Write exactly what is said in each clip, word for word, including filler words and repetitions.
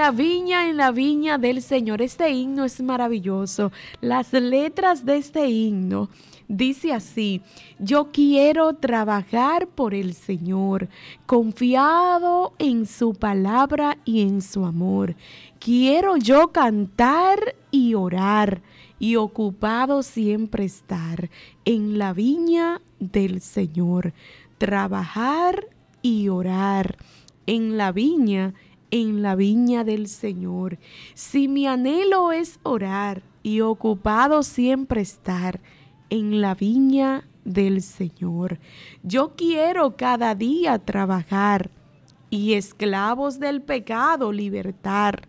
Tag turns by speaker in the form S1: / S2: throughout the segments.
S1: la viña, en la viña del Señor. Este himno es maravilloso. Las letras de este himno dice así: yo quiero trabajar por el Señor, confiado en su palabra y en su amor. Quiero yo cantar y orar, y ocupado siempre estar en la viña del Señor. Trabajar y orar en la viña, en la viña del Señor. Si mi anhelo es orar y ocupado siempre estar en la viña del Señor. Yo quiero cada día trabajar y esclavos del pecado libertar,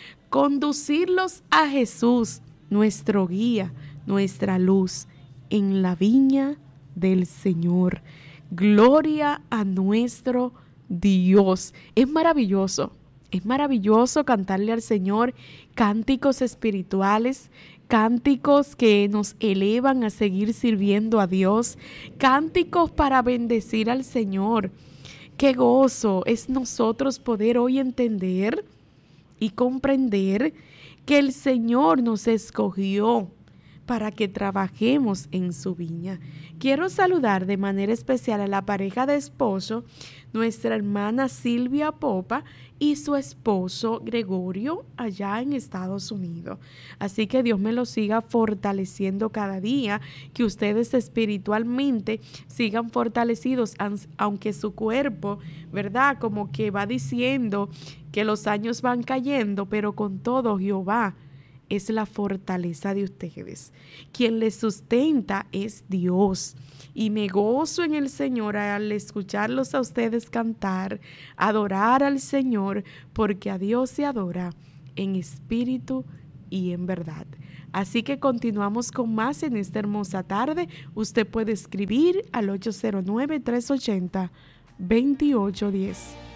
S1: conducirlos a Jesús, nuestro guía, nuestra luz, en la viña del Señor. Gloria a nuestro Dios. Es maravilloso, es maravilloso cantarle al Señor cánticos espirituales, cánticos que nos elevan a seguir sirviendo a Dios, cánticos para bendecir al Señor. Qué gozo es nosotros poder hoy entender y comprender que el Señor nos escogió para que trabajemos en su viña. Quiero saludar de manera especial a la pareja de esposo, nuestra hermana Silvia Popa y su esposo Gregorio allá en Estados Unidos. Así que Dios me los siga fortaleciendo cada día, que ustedes espiritualmente sigan fortalecidos, aunque su cuerpo, ¿verdad? Como que va diciendo que los años van cayendo, pero con todo Jehová es la fortaleza de ustedes. Quien les sustenta es Dios. Y me gozo en el Señor al escucharlos a ustedes cantar, adorar al Señor, porque a Dios se adora en espíritu y en verdad. Así que continuamos con más en esta hermosa tarde. Usted puede escribir al ocho cero nueve, tres ocho cero, dos ocho uno cero.